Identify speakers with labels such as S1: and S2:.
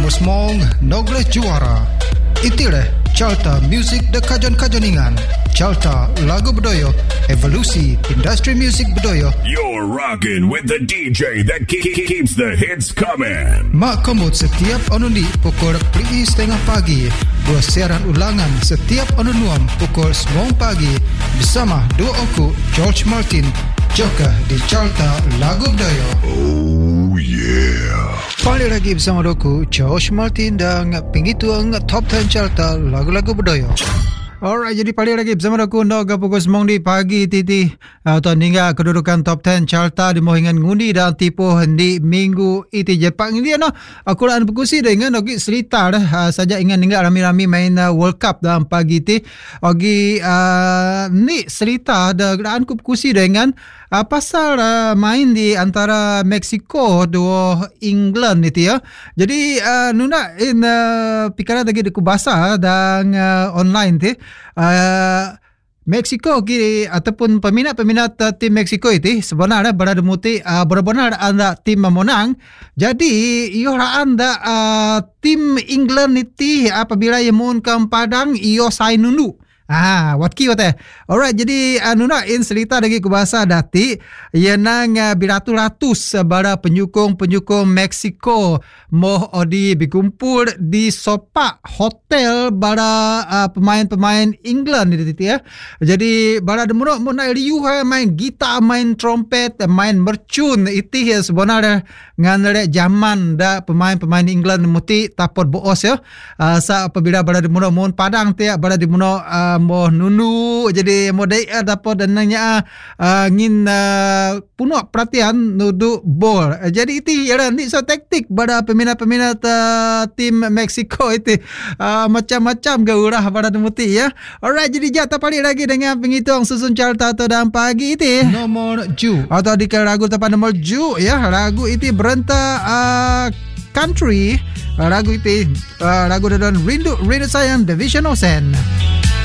S1: Musmong nogle juara. Itilah Carta Music de kajon-kajoningan. Carta lagu budaya, evolusi industri musik budaya.
S2: You're rocking with the DJ that keeps the hits coming.
S1: Mak komut setiap onundi pukul 3:30 pagi. Dua siaran ulangan setiap onunuam pukul 9 pagi bersama dua aku George Martin Joka di Carta lagu budaya.
S2: Oh yeah.
S1: Balik lagi bersama aku George Martin dan pengituan Top 10 Carta lagu-lagu budaya. Alright, jadi balik lagi bersama aku Noga pukul 9 di pagi titi atau hingga kedudukan top 10 carta di mohingan ngundi dan tipu di minggu itu Jepang ini no. Aku nak berkusi dengan ogi cerita saja ingin hingga rami-rami main World Cup dalam pagi ti. Ogi ni cerita dan aku berkusi dengan pasal main di antara Mexico dua England itu ya. Jadi nuna in pikara lagi deku bahasa dan online ti. Mexico ataupun peminat-peminat tim Mexico itu sebenarnya berada muti benar-benar anda tim memenang. Jadi iyo anda tim England itu apabila ia mohon padang iyo sai nunu. Watki wate. Alright, jadi nuna in cerita lagi ke bahasa dati yang biratus-ratus bara penyukung Mexico moh odi berkumpul di sopa hotel bara pemain-pemain England itu ya. Jadi bara demuro mo na liu main gitar, main trompet, main mercun itu ya sebenarnya nganre zaman da pemain-pemain England muti tapot boos ya. Sa apabila bara demuro mohon padang tu ya bara demuro moh nunu jadi modai dapat dananya ngin punuh perhatian nudu bol. Jadi itu ya ni so taktik pada peminat-peminat tim Mexico itu macam-macam gaurah pada muti ya. Alright, jadi jatuh balik lagi dengan penghitung susun carta atau dalam pagi itu nomor ju atau di lagu tempat nomor ju ya. Lagu itu berenta country. Lagu itu lagu dan rindu sayang Division Ocean.